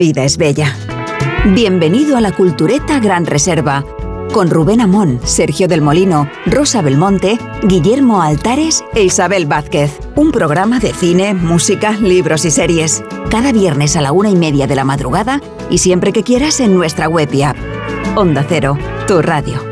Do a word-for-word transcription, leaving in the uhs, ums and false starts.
vida es bella. Bienvenido a la Cultureta Gran Reserva, con Rubén Amón, Sergio del Molino, Rosa Belmonte, Guillermo Altares e Isabel Vázquez. Un programa de cine, música, libros y series. Cada viernes a la una y media de la madrugada y siempre que quieras en nuestra web y app. Onda Cero, tu radio.